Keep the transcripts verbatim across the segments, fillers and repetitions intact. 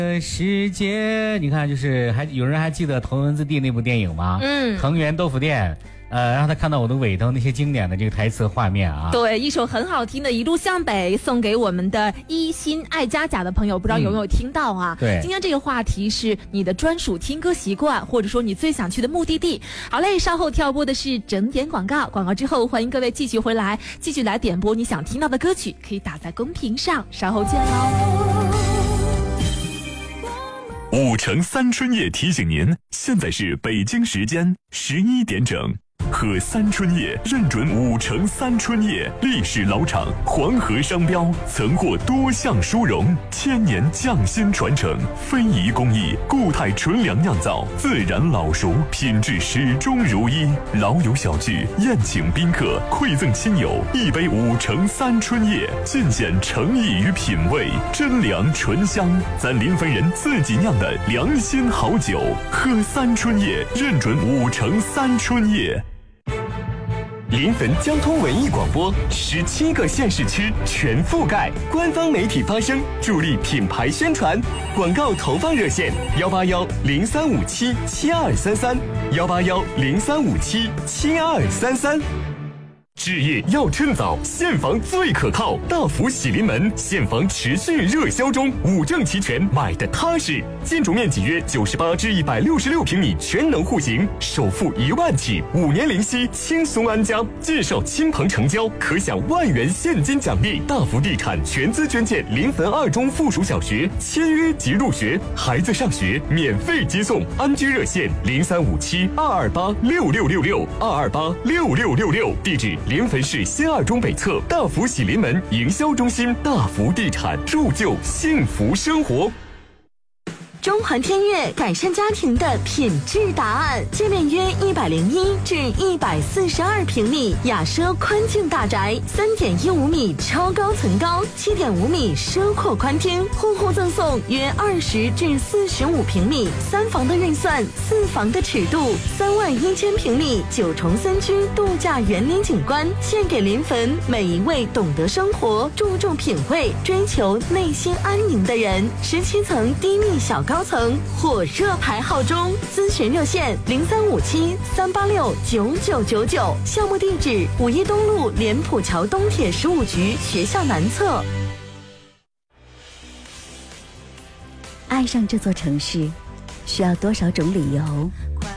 呃，世界，你看，就是还有人还记得《头文字 D》那部电影吗？嗯，藤原豆腐店。呃，让他看到我的尾灯那些经典的这个台词画面啊。 对，一首很好听的《一路向北》送给我们的一心爱家甲的朋友，不知道有没有听到啊？ 嗯、对， 今天这个话题是你的专属听歌习惯，或者说你最想去的目的地。好嘞，稍后跳播的是整点广告，广告之后欢迎各位继续回来，继续来点播你想听到的歌曲，可以打在公屏上，稍后见喽。 五城三春夜提醒您，现在是北京时间十一点整。喝三春叶认准五城三春叶，历史老厂，黄河商标，曾获多项殊荣，千年匠心传承，非遗工艺，固态纯粮酿造，自然老熟，品质始终如一。老友小聚，宴请宾客，馈赠亲友，一杯五城三春叶，尽显诚意与品味，真粮醇香，咱临汾人自己酿的良心好酒。喝三春叶认准五城三春叶。临汾交通文艺广播，十七个县市区全覆盖，官方媒体发声，助力品牌宣传。广告投放热线：幺八幺零三五七七二三三，幺八幺零三五七七二三三。置业要趁早，现房最可靠。大福喜临门，现房持续热销中，五证齐全，买的踏实。建筑面积约九十八至一百六十六平米，全能户型，首付一万起，五年零息，轻松安家。介绍亲朋成交，可享万元现金奖励。大福地产全资捐建临汾二中附属小学，签约即入学，孩子上学免费接送。安居热线零三五七二二八六六六六二二八六六六六，地址。临汾市新二中北侧大福喜临门营销中心，大福地产铸就幸福生活。 中环天悦改善家庭的品质答案，界面约一百零一至一百四十二平米，雅奢宽净大宅，三点一五米超高层高，七点五米奢阔宽厅，户户赠送约二十至四十五平米，三房的运算，四房的尺度，三万一千平米九重三居度假园林景观，献给临汾每一位懂得生活、注重品味、追求内心安宁的人。十七层低密小高。高层火热排号中，咨询热线零三五七三八六九九九九，项目地址五一东路莲浦桥东铁十五局学校南侧。 爱上这座城市，需要多少种理由？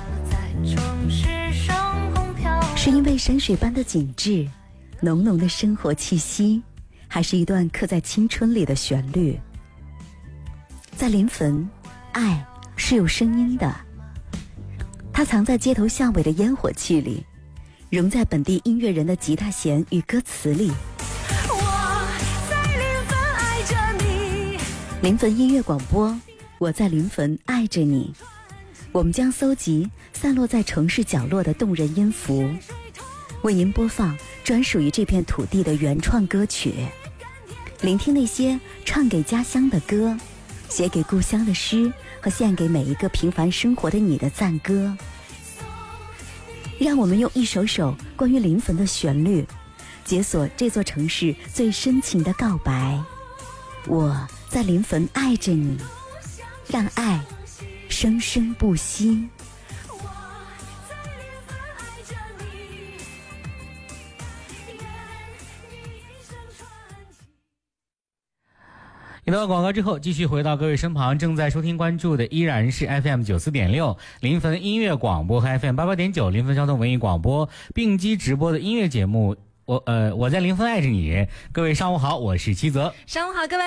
是因为山水般的景致，浓浓的生活气息，还是一段刻在青春里的旋律？在临汾，爱是有声音的，它藏在街头巷尾的烟火气里，融在本地音乐人的吉他弦与歌词里。 我在临汾爱着你， 临汾音乐广播，我在临汾爱着你。我们将搜集散落在城市角落的动人音符，为您播放专属于这片土地的原创歌曲，聆听那些唱给家乡的歌，写给故乡的诗，和献给每一个平凡生活的你的赞歌。让我们用一首首关于临汾的旋律，解锁这座城市最深情的告白。我在临汾爱着你，让爱生生不息。 一段广告之后，继续回到各位身旁，正在收听关注的依然是 F M 九四点六临汾音乐广播和 F M 八八点九临汾交通文艺广播并机直播的音乐节目。我呃我在临汾爱着你。各位上午好，我是齐泽。 上午好，各位。